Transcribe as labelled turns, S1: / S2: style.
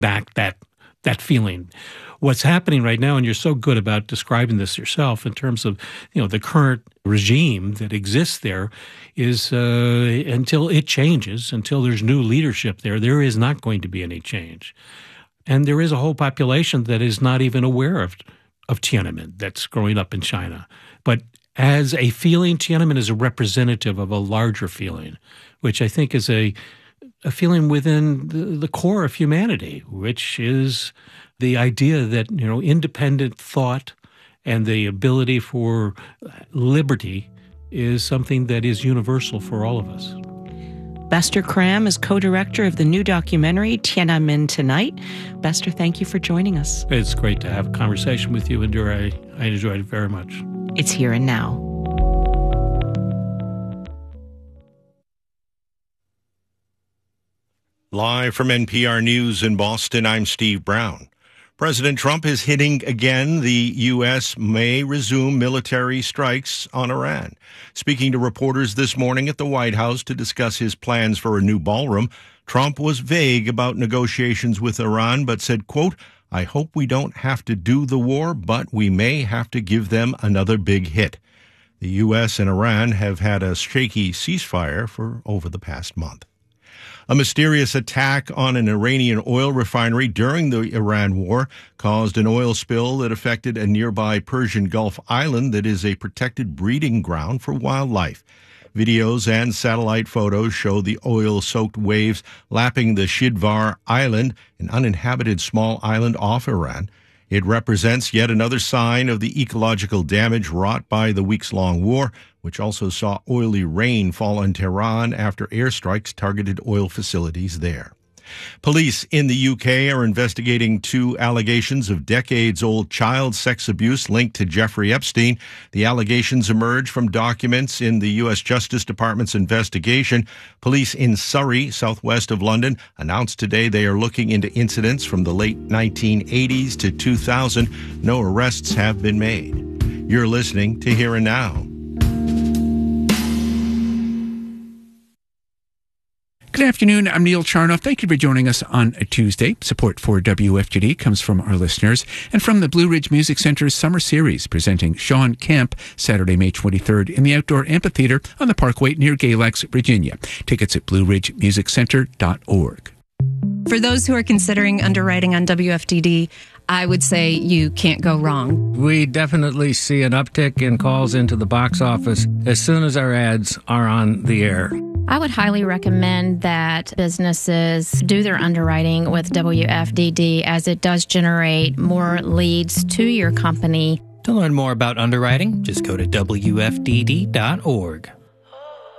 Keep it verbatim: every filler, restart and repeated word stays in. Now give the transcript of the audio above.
S1: back that that feeling. What's happening right now, and you're so good about describing this yourself in terms of, you know, the current regime that exists there, is uh, until it changes, until there's new leadership there, there is not going to be any change. And there is a whole population that is not even aware of, of Tiananmen that's growing up in China. But as a feeling, Tiananmen is a representative of a larger feeling, which I think is a a feeling within the, the core of humanity, which is the idea that, you know, independent thought and the ability for liberty is something that is universal for all of us.
S2: Bester Cram is co-director of the new documentary, Tiananmen Tonight. Bester, thank you for joining us.
S1: It's great to have a conversation with you, Indira. I, I enjoyed it very much.
S2: It's Here and Now.
S3: Live from N P R News in Boston, I'm Steve Brown. President Trump is hinting again the U S may resume military strikes on Iran. Speaking to reporters this morning at the White House to discuss his plans for a new ballroom, Trump was vague about negotiations with Iran, but said, quote, "I hope we don't have to do the war, but we may have to give them another big hit." The U S and Iran have had a shaky ceasefire for over the past month. A mysterious attack on an Iranian oil refinery during the Iran war caused an oil spill that affected a nearby Persian Gulf island that is a protected breeding ground for wildlife. Videos and satellite photos show the oil-soaked waves lapping the Shidvar Island, an uninhabited small island off Iran. It represents yet another sign of the ecological damage wrought by the weeks-long war, which also saw oily rain fall on Tehran after airstrikes targeted oil facilities there. Police in the U K are investigating two allegations of decades-old child sex abuse linked to Jeffrey Epstein. The allegations emerge from documents in the U S Justice Department's investigation. Police in Surrey, southwest of London, announced today they are looking into incidents from the late nineteen eighties to two thousand. No arrests have been made. You're listening to Here and Now.
S4: Good afternoon. I'm Neil Charnoff. Thank you for joining us on a Tuesday. Support for W F G D comes from our listeners and from the Blue Ridge Music Center's Summer Series, presenting Sean Kemp Saturday, May twenty-third in the Outdoor Amphitheater on the Parkway near Galax, Virginia. Tickets at blue ridge music center dot org.
S5: For those who are considering underwriting on W F D D, I would say you can't go wrong.
S6: We definitely see an uptick in calls into the box office as soon as our ads are on the air.
S7: I would highly recommend that businesses do their underwriting with W F D D, as it does generate more leads to your company.
S8: To learn more about underwriting, just go to W F D D dot org.